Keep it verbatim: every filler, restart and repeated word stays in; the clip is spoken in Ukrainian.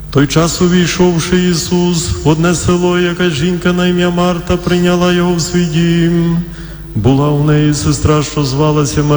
Той час, увійшовши Ісус в одне село, яка жінка на ім'я Марта прийняла його в свій дім. Була у неї сестра, що звалася Марія.